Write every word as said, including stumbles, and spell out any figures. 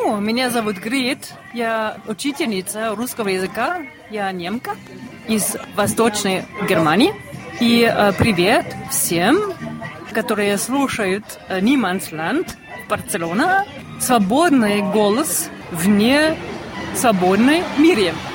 Ну, меня зовут Грит, я учительница русского языка, я немка из Восточной Германии. И э, привет всем, которые слушают э, Niemandsland, Барселона, свободный голос вне свободной мире.